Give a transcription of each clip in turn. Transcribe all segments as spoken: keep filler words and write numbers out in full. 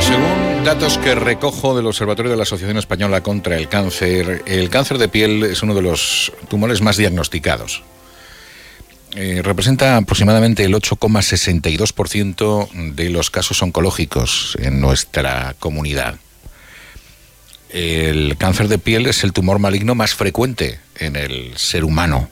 Según datos que recojo del Observatorio de la Asociación Española contra el Cáncer, el cáncer de piel es uno de los tumores más diagnosticados. Eh, representa aproximadamente el ocho coma sesenta y dos por ciento de los casos oncológicos en nuestra comunidad. El cáncer de piel es el tumor maligno más frecuente en el ser humano.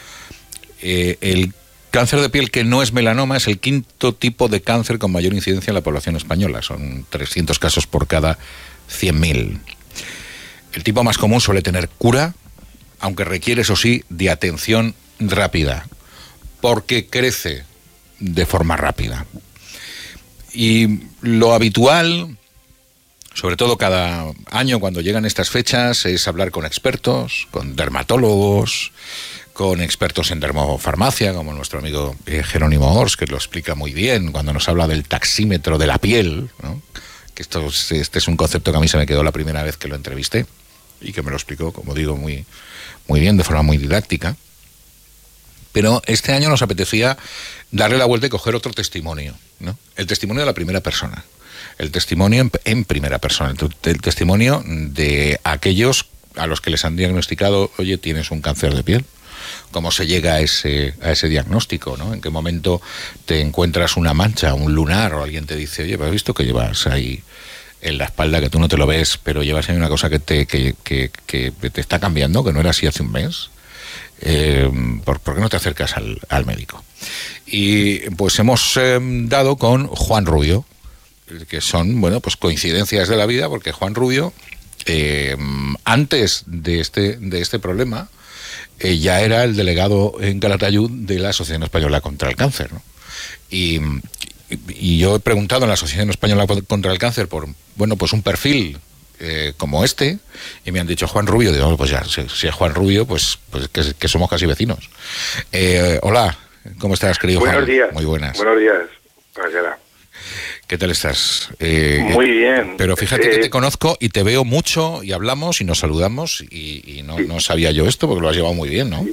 Eh, el cáncer de piel que no es melanoma es el quinto tipo de cáncer con mayor incidencia en la población española. Son trescientos casos por cada cien mil. El tipo más común suele tener cura, aunque requiere, eso sí, de atención rápida, porque crece de forma rápida. Y lo habitual, sobre todo cada año cuando llegan estas fechas, es hablar con expertos, con dermatólogos, con expertos en dermofarmacia, como nuestro amigo eh, Jerónimo Ors, que lo explica muy bien cuando nos habla del taxímetro de la piel, ¿no? Que esto es, este es un concepto que a mí se me quedó la primera vez que lo entrevisté y que me lo explicó, como digo, muy, muy bien, de forma muy didáctica. Pero este año nos apetecía darle la vuelta y coger otro testimonio, ¿no? El testimonio de la primera persona, el testimonio en, en primera persona, el, el testimonio de aquellos a los que les han diagnosticado, oye, tienes un cáncer de piel. ¿Cómo se llega a ese, a ese diagnóstico, ¿no? ¿En qué momento te encuentras una mancha, un lunar, o alguien te dice, oye, ¿has visto que llevas ahí en la espalda, que tú no te lo ves, pero llevas ahí una cosa que te, que, que, que te está cambiando, que no era así hace un mes? Eh, ¿por, ¿Por qué no te acercas al, al médico? Y pues hemos eh, dado con Juan Rubio, que son, bueno, pues coincidencias de la vida, porque Juan Rubio, eh, antes de este, de este problema, Eh, ya era el delegado en Calatayud de la Asociación Española contra el Cáncer, ¿no? Y, y yo he preguntado en la Asociación Española contra el Cáncer por, bueno, pues un perfil eh, como este, y me han dicho Juan Rubio. Digo, pues ya, si, si es Juan Rubio, pues, pues que, que somos casi vecinos. Eh, hola, ¿cómo estás, querido Juan? Buenos días. Muy buenas. Buenos días. Gracias. ¿Qué tal estás? Eh, Muy bien. Pero fíjate eh, que te conozco y te veo mucho y hablamos y nos saludamos y, y no, sí. no sabía yo esto porque lo has llevado muy bien, ¿no?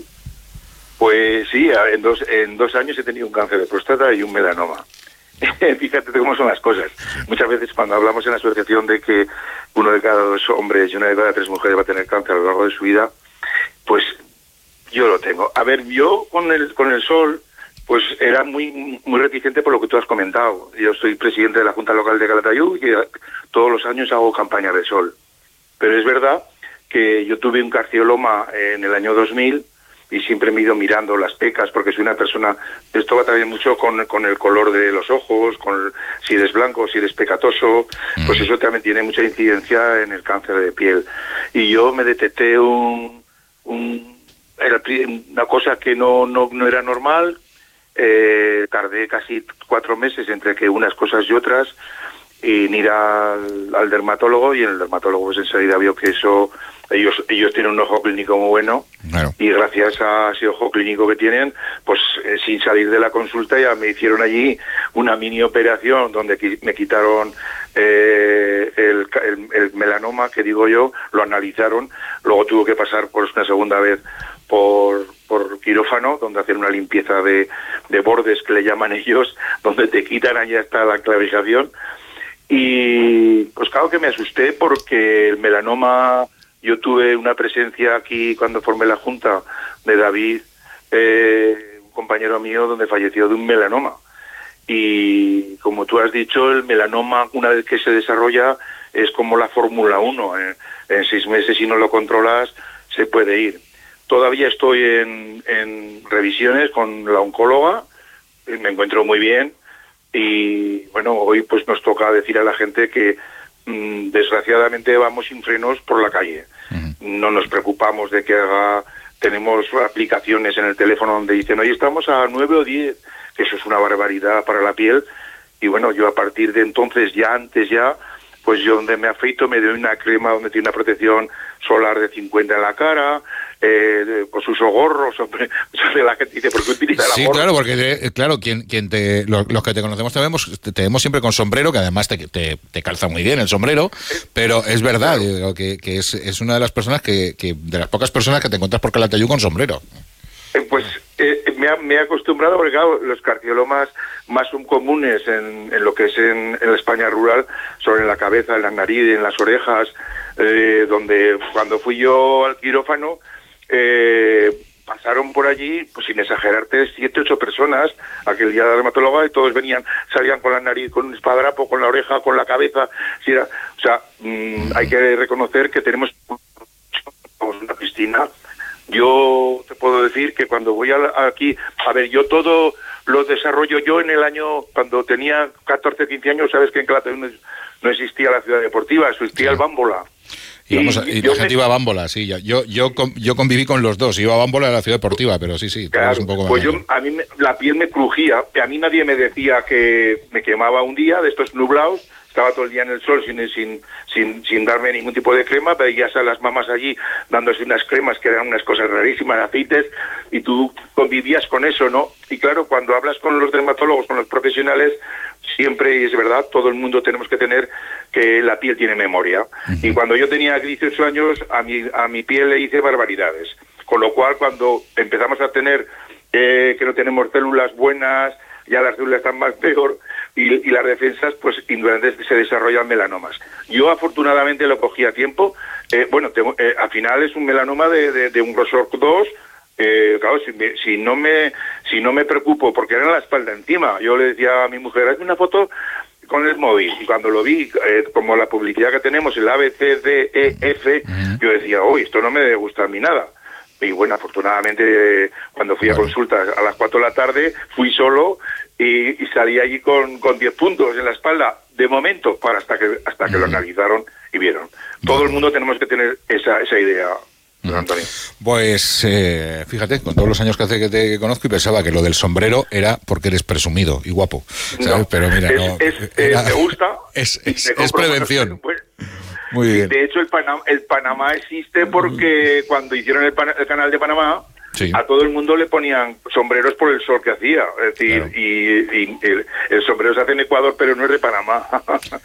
Pues sí, en dos, en dos años he tenido un cáncer de próstata y un melanoma. Fíjate cómo son las cosas. Muchas veces cuando hablamos en la asociación de que uno de cada dos hombres y una de cada tres mujeres va a tener cáncer a lo largo de su vida, pues yo lo tengo. A ver, yo con el, con el sol... pues era muy muy reticente por lo que tú has comentado. Yo soy presidente de la Junta Local de Calatayud y todos los años hago campaña de sol. Pero es verdad que yo tuve un carcinoma en el año dos mil y siempre me he ido mirando las pecas porque soy una persona... Esto va también mucho con, con el color de los ojos, con si eres blanco, si eres pecatoso, mm. pues eso también tiene mucha incidencia en el cáncer de piel. Y yo me detecté un, un era una cosa que no, no, no era normal. Eh, tardé casi cuatro meses entre que unas cosas y otras en ir al, al dermatólogo, y el dermatólogo pues enseguida vio que eso, ellos ellos tienen un ojo clínico muy bueno, claro. Y gracias a ese ojo clínico que tienen, pues eh, sin salir de la consulta ya me hicieron allí una mini operación donde me quitaron eh, el, el, el melanoma, que digo yo, lo analizaron, luego tuvo que pasar por una segunda vez por por quirófano, donde hacen una limpieza de, de bordes, que le llaman ellos, donde te quitan allá hasta la clavijación. Y pues claro que me asusté porque el melanoma, yo tuve una presencia aquí cuando formé la Junta de David, eh, un compañero mío, donde falleció de un melanoma. Y como tú has dicho, el melanoma, una vez que se desarrolla, es como la Fórmula uno. Eh. En seis meses, si no lo controlas, se puede ir. Todavía estoy en, en revisiones con la oncóloga, me encuentro muy bien y bueno, hoy pues nos toca decir a la gente que mmm, desgraciadamente vamos sin frenos por la calle. Uh-huh. No nos preocupamos de que haga, tenemos aplicaciones en el teléfono donde dicen, oye, estamos a nueve o diez, que eso es una barbaridad para la piel, y bueno, yo a partir de entonces, ya antes ya, pues yo donde me afeito me doy una crema donde tiene una protección solar de cincuenta en la cara, eh, pues uso gorros, hombre, la gente dice, ¿por qué utiliza la Sí, gorra? claro, porque de, claro, quien, quien te, los, los que te conocemos te vemos, te, te vemos siempre con sombrero, que además te, te, te calza muy bien el sombrero, pero es verdad, claro. digo, que, que es, es una de las personas que, que, de las pocas personas que te encuentras por Calatayud con sombrero. Eh, pues eh, me, ha, me he acostumbrado, porque claro, los carcinomas más son comunes en, en lo que es en, en la España rural, son en la cabeza, en la nariz, en las orejas, eh, donde cuando fui yo al quirófano, eh, pasaron por allí, pues sin exagerarte, siete, ocho personas aquel día de la dermatóloga, y todos venían, salían con la nariz, con un espadrapo, con la oreja, con la cabeza. Si era, o sea, mmm, hay que reconocer que tenemos una piscina. Yo te puedo decir que cuando voy a, aquí, a ver, yo todo lo desarrollo yo en el año, cuando tenía catorce, quince años, sabes que en Calatayud no, no existía la ciudad deportiva, existía sí. el Bámbola. Y, vamos a, y la gente me... iba a Bámbola, sí. Yo, yo, yo conviví con los dos. Iba a Bámbola de la ciudad deportiva, pero sí, sí. Claro, un poco pues yo, a mí me, la piel me crujía. A mí nadie me decía que me quemaba un día de estos nublados. Estaba todo el día en el sol sin, sin, sin, sin darme ningún tipo de crema. Veías a las mamás allí dándose unas cremas que eran unas cosas rarísimas, aceites, y tú convivías con eso, ¿no? Y claro, cuando hablas con los dermatólogos, con los profesionales, siempre, y es verdad, todo el mundo tenemos que tener que la piel tiene memoria. Uh-huh. Y cuando yo tenía dieciocho años, a mi, a mi piel le hice barbaridades. Con lo cual, cuando empezamos a tener eh, que no tenemos células buenas, ya las células están más peor, y, y las defensas, pues indudablemente se desarrollan melanomas. Yo afortunadamente lo cogí a tiempo. Eh, bueno, tengo, eh, al final es un melanoma de, de, de un grosor dos. Eh, claro, si, me, si no me si no me preocupo, porque era en la espalda encima, yo le decía a mi mujer, hazme una foto con el móvil, y cuando lo vi, eh, como la publicidad que tenemos, el A, B, C, D, E, F, uh-huh. yo decía, uy, esto no me debe gustar a mí nada. Y bueno, afortunadamente, eh, cuando fui bueno. a consultas a las cuatro de la tarde, fui solo y, y salí allí con, con diez puntos en la espalda, de momento, para hasta que hasta que uh-huh. lo analizaron y vieron. Todo bueno. el mundo tenemos que tener esa, esa idea. Antonio. Pues eh, fíjate, con todos los años que hace que te conozco, y pensaba que lo del sombrero era porque eres presumido y guapo, ¿sabes? No, pero mira, es, no, es, era, me gusta. Es, es, es prevención. Pues, muy bien. De hecho, el Panamá, el Panamá existe porque cuando hicieron el, pan, el canal de Panamá, sí. a todo el mundo le ponían sombreros por el sol que hacía. Es decir, claro. y, y el, el sombrero se hace en Ecuador, pero no es de Panamá.